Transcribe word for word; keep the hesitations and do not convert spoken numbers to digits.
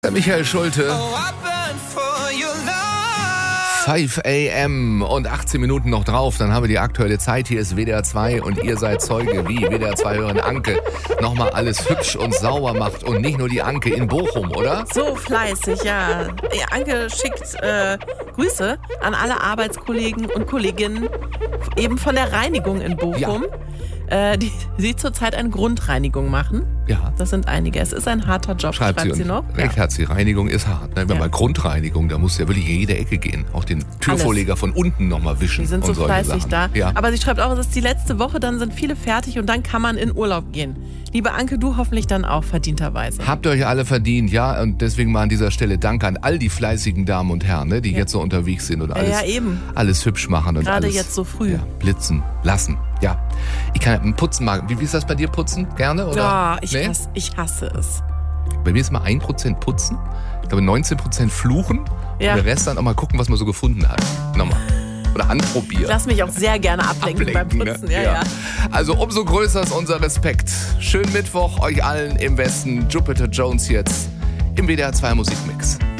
Der Michael Schulte. fünf a m und achtzehn Minuten noch drauf, dann haben wir die aktuelle Zeit. Hier ist W D R zwei und ihr seid Zeuge, wie W D R zwei hören Anke nochmal alles hübsch und sauber macht. Und nicht nur die Anke in Bochum, oder? So fleißig, ja. ja Anke schickt äh, Grüße an alle Arbeitskollegen und Kolleginnen eben von der Reinigung in Bochum. Ja. Die, die zurzeit eine Grundreinigung machen. Ja. Das sind einige. Es ist ein harter Job, schreibt, schreibt sie, sie noch. Recht ja. hat sie. Reinigung ist hart. Ne? Wenn ja. man Grundreinigung, da muss ja wirklich in jede Ecke gehen. Auch den Türvorleger Alles. von unten nochmal wischen. Die sind und so fleißig Sachen. da. Ja. Aber sie schreibt auch, es ist die letzte Woche, dann sind viele fertig und dann kann man in Urlaub gehen. Liebe Anke, du hoffentlich dann auch verdienterweise. Habt ihr euch alle verdient, ja. Und deswegen mal an dieser Stelle Danke an all die fleißigen Damen und Herren, ne, die ja. jetzt so unterwegs sind und alles, ja, eben. alles hübsch machen. Und Gerade alles, jetzt so früh. Ja, blitzen lassen. Ja, ich kann putzen mal. Wie, wie ist das bei dir, putzen? Gerne? Oder? Ja, ich, nee? hasse, ich hasse es. Bei mir ist mal ein Prozent putzen, ich glaube neunzehn Prozent fluchen ja. und der Rest dann auch mal gucken, was man so gefunden hat. Nochmal. Oder anprobieren. Ich lass mich auch sehr gerne ablenken, ablenken beim Putzen. Ja, ja. Ja. Also umso größer ist unser Respekt. Schönen Mittwoch euch allen im Westen. Jupiter Jones jetzt im W D R zwei Musikmix.